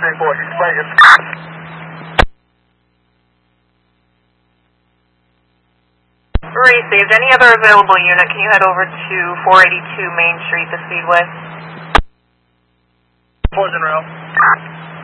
boy. Vegas. Received. Any other available unit, can you head over to 482 Main Street, the Speedway? Poison rail.